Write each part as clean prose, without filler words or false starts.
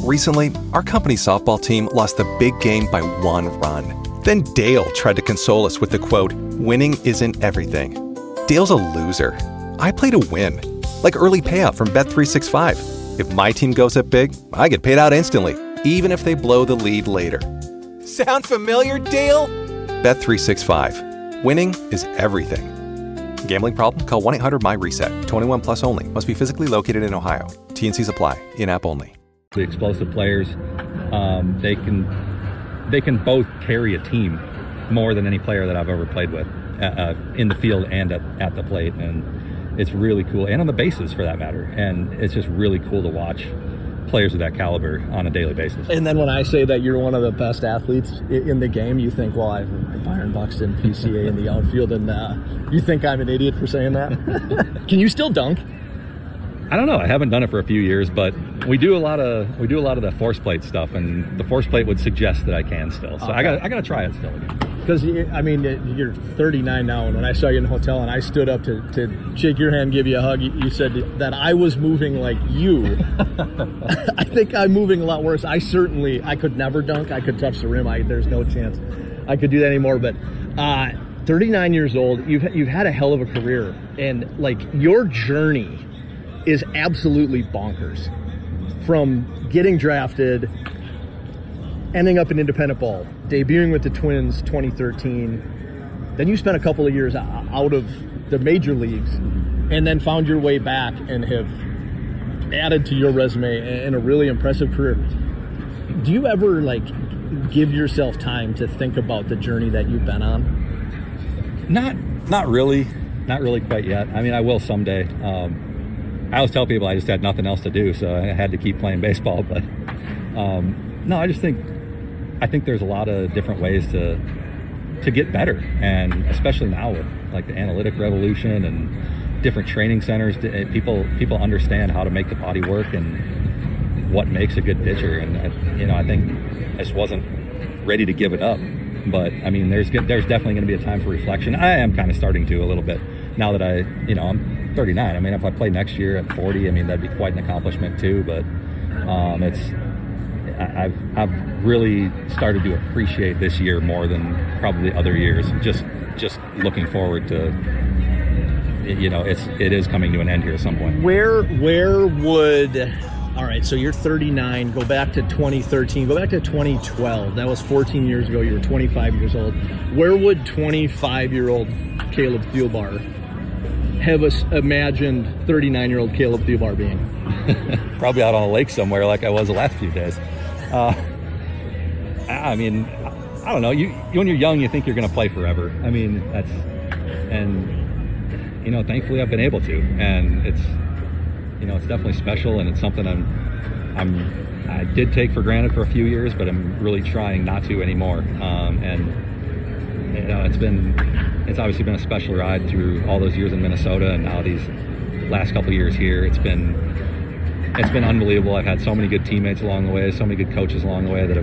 Recently, our company softball team lost the big game by 1 run. Then Dale tried to console us with the quote, "Winning isn't everything." Dale's a loser. I play to win. Like early payout from Bet365. If my team goes up big, I get paid out instantly, even if they blow the lead later. Sound familiar, Dale? Bet365. Winning is everything. Gambling problem? Call 1-800-MY-RESET. 21 plus only. Must be physically located in Ohio. T&Cs apply. In-app only. The explosive players, they can both carry a team more than any player that I've ever played with in the field and at the plate. And it's really cool. And on the bases, for that matter. And it's just really cool to watch players of that caliber on a daily basis. And then when I say that you're one of the best athletes in the game, you think, well, I've Byron Buxton, PCA in the outfield, and you think I'm an idiot for saying that? Can you still dunk? I don't know. I haven't done it for a few years, but we do a lot of the force plate stuff, and the force plate would suggest that I can still. So I got to try it still again. Because, I mean, you're 39 now, and when I saw you in the hotel and I stood up to shake your hand, give you a hug, you said that I was moving like you. I think I'm moving a lot worse. I could never dunk. I could touch the rim. There's no chance I could do that anymore. But 39 years old, you've had a hell of a career, and like your journey is absolutely bonkers. From getting drafted, ending up in independent ball, debuting with the Twins 2013, then you spent a couple of years out of the major leagues, and then found your way back and have added to your resume in a really impressive career. Do you ever give yourself time to think about the journey that you've been on? Not really quite yet. I mean, I will someday. I always tell people I just had nothing else to do, so I had to keep playing baseball. But no, I think there's a lot of different ways to get better, and especially now with like the analytic revolution and different training centers, people understand how to make the body work and what makes a good pitcher. And I think I just wasn't ready to give it up. But I mean, there's definitely going to be a time for reflection. I am kind of starting to a little bit now that I'm 39. I mean, if I play next year at 40, I mean, that'd be quite an accomplishment too. But I've really started to appreciate this year more than probably other years. Just looking forward to, it is coming to an end here at some point. All right, so you're 39, go back to 2013, go back to 2012. That was 14 years ago. You were 25 years old. Where would 25-year-old Caleb Thielbar have imagined 39-year-old Caleb Thielbar being? Probably out on a lake somewhere like I was the last few days. I mean, I don't know. When you're young, you think you're going to play forever. I mean, thankfully I've been able to, and it's definitely special, and it's something I did take for granted for a few years, but I'm really trying not to anymore. It's obviously been a special ride through all those years in Minnesota, and now these last couple of years here. It's been unbelievable. I've had so many good teammates along the way, so many good coaches along the way that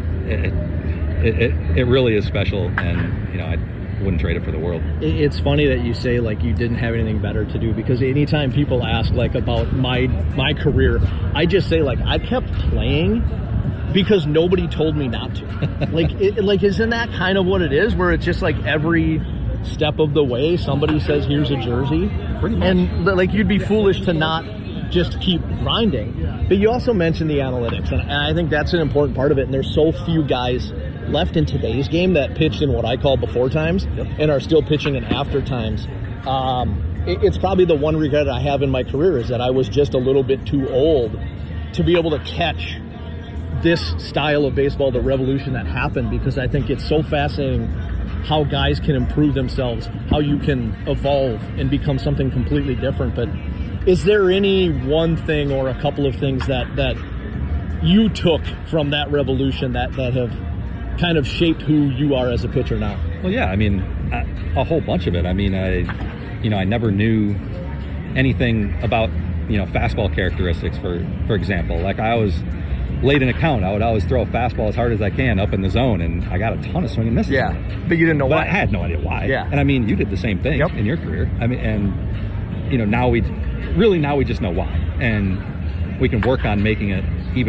it really is special, and I wouldn't trade it for the world. It's funny that you say you didn't have anything better to do, because anytime people ask about my career, I just say I kept playing because nobody told me not to. Isn't that kind of what it is, where it's just every step of the way somebody says here's a jersey, pretty much. And you'd be foolish to not just keep grinding. But you also mentioned the analytics, and I think that's an important part of it, and there's so few guys left in today's game that pitched in what I call before times, and are still pitching in after times. It's probably the one regret I have in my career, is that I was just a little bit too old to be able to catch this style of baseball, the revolution that happened, because I think it's so fascinating how guys can improve themselves, how you can evolve and become something completely different. But is there any one thing or a couple of things that you took from that revolution that have kind of shaped who you are as a pitcher now? Well, yeah, I mean, a whole bunch of it. I mean, I never knew anything about, fastball characteristics, for example. I was late in a count, I would always throw a fastball as hard as I can up in the zone, and I got a ton of swing and misses. Yeah, but you didn't know why. I had no idea why. Yeah. And I mean, you did the same thing in your career. I mean, and now we just know why, and we can work on making it